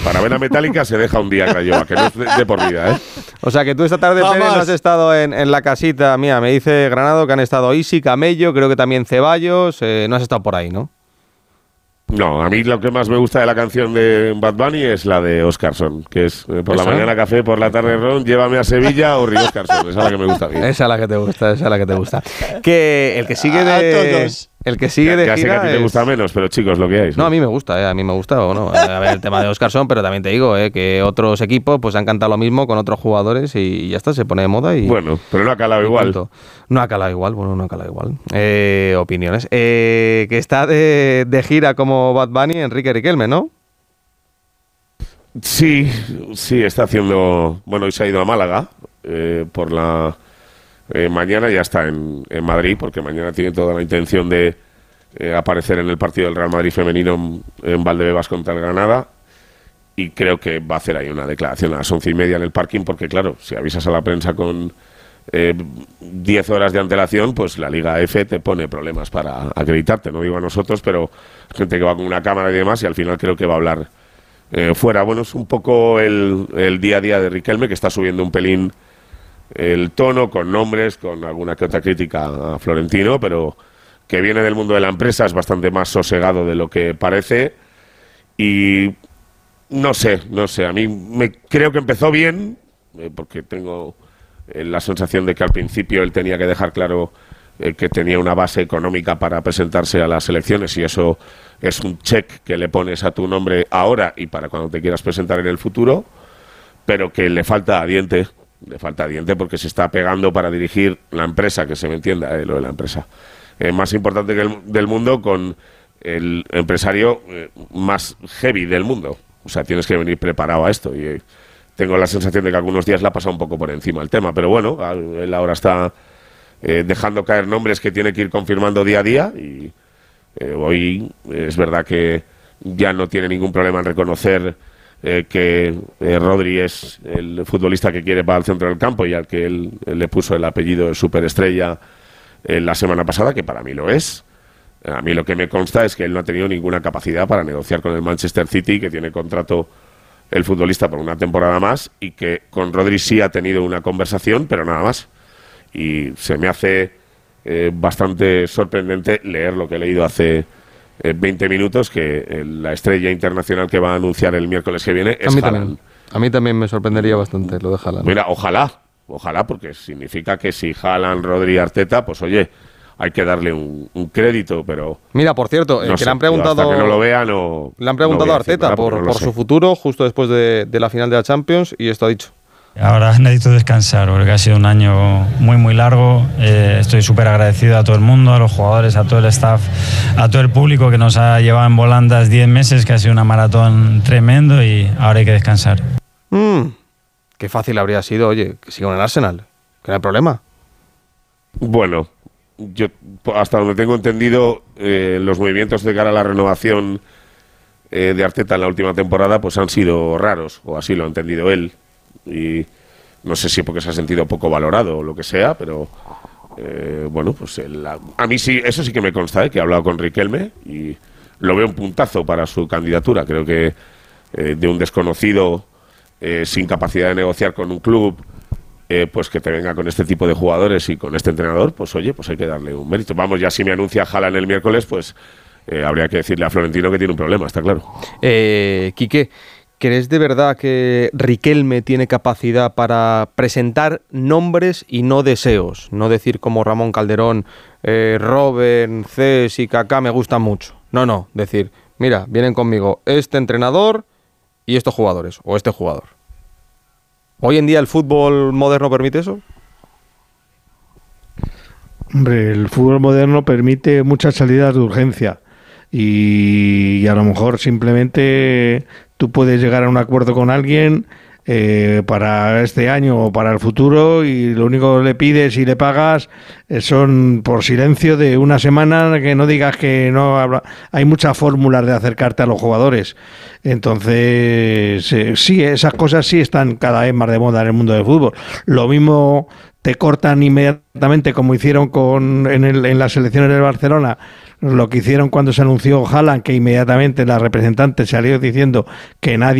Para ver a Metallica se deja un día, Craiova, que no es de por vida, ¿eh? O sea, que tú esta tarde, Pérez, no has estado en la casita mía. Me dice Granado que han estado Isi, Camello, creo que también Ceballos. No has estado por ahí, ¿no? No, a mí lo que más me gusta de la canción de Bad Bunny es la de Oscarson, que es por la mañana café, por la tarde ron, llévame a Sevilla o Río Oscarson. Esa es la que me gusta bien. Esa es la que te gusta, Que el que sigue de... El que sigue de gira sé que a ti te gusta menos, pero chicos, lo que hay. No, a mí me gusta, a mí me gusta. O no. A ver, el tema de Oscarson, pero también te digo que otros equipos pues han cantado lo mismo con otros jugadores y ya está, se pone de moda. Y bueno, pero no ha calado igual. No ha calado igual, opiniones. Que está de gira como Bad Bunny, Enrique Riquelme, ¿no? Sí, está haciendo... Bueno, hoy se ha ido a Málaga por la... mañana ya está en Madrid, porque mañana tiene toda la intención de aparecer en el partido del Real Madrid femenino en Valdebebas contra el Granada, y creo que va a hacer ahí una declaración a las 11:30 en el parking, porque claro, si avisas a la prensa con 10 horas de antelación, pues la Liga F te pone problemas para acreditarte, no digo a nosotros, pero gente que va con una cámara y demás, y al final creo que va a hablar fuera. Bueno, es un poco el día a día de Riquelme, que está subiendo un pelín el tono, con nombres, con alguna que otra crítica a Florentino, pero que viene del mundo de la empresa, es bastante más sosegado de lo que parece, y no sé, a mí creo que empezó bien, porque tengo la sensación de que al principio él tenía que dejar claro que tenía una base económica para presentarse a las elecciones, y eso es un check que le pones a tu nombre ahora y para cuando te quieras presentar en el futuro, pero que le falta diente porque se está pegando para dirigir la empresa, que se me entienda lo de la empresa más importante del mundo, con el empresario más heavy del mundo. O sea, tienes que venir preparado a esto, y tengo la sensación de que algunos días le ha pasado un poco por encima el tema, pero bueno, él ahora está dejando caer nombres que tiene que ir confirmando día a día, y hoy es verdad que ya no tiene ningún problema en reconocer que Rodri es el futbolista que quiere para el centro del campo, y al que él le puso el apellido de superestrella la semana pasada, que para mí lo es. A mí lo que me consta es que él no ha tenido ninguna capacidad para negociar con el Manchester City, que tiene contrato el futbolista por una temporada más, y que con Rodri sí ha tenido una conversación, pero nada más. Y se me hace bastante sorprendente leer lo que he leído hace 20 minutos, que la estrella internacional que va a anunciar el miércoles que viene es Haaland. A mí también me sorprendería bastante lo de Haaland. Mira, ojalá, porque significa que si Haaland, Rodri, Arteta, pues oye, hay que darle un crédito, pero... Mira, por cierto, no que sé, le han preguntado... Hasta que no lo vea, no... Le han preguntado a Arteta por su futuro, justo después de la final de la Champions, y esto ha dicho. Ahora necesito descansar, porque ha sido un año muy, muy largo. Estoy súper agradecido a todo el mundo, a los jugadores, a todo el staff, a todo el público que nos ha llevado en volandas 10 meses, que ha sido una maratón tremendo, y ahora hay que descansar. Qué fácil habría sido, oye, que siga en el Arsenal, que no hay problema. Bueno, yo hasta donde tengo entendido, los movimientos de cara a la renovación de Arteta en la última temporada pues han sido raros, o así lo ha entendido él, y no sé si porque se ha sentido poco valorado o lo que sea, pero bueno, pues a mí sí, eso sí que me consta, que he hablado con Riquelme y lo veo un puntazo para su candidatura. Creo que de un desconocido sin capacidad de negociar con un club, pues que te venga con este tipo de jugadores y con este entrenador, pues oye, pues hay que darle un mérito. Vamos, ya si me anuncia Haaland el miércoles, pues habría que decirle a Florentino que tiene un problema, está claro. Quique, ¿crees de verdad que Riquelme tiene capacidad para presentar nombres y no deseos? No decir como Ramón Calderón, Robben, Cés y Kaká me gustan mucho. No, decir, mira, vienen conmigo este entrenador y estos jugadores, o este jugador. ¿Hoy en día el fútbol moderno permite eso? Hombre, el fútbol moderno permite muchas salidas de urgencia y a lo mejor simplemente tú puedes llegar a un acuerdo con alguien para este año o para el futuro, y lo único que le pides y le pagas son por silencio de una semana, que no digas que no habla. Hay muchas fórmulas de acercarte a los jugadores. Entonces, sí, esas cosas sí están cada vez más de moda en el mundo del fútbol. Lo mismo te cortan inmediatamente, como hicieron en las elecciones del Barcelona, lo que hicieron cuando se anunció Haaland, que inmediatamente la representante salió diciendo que nadie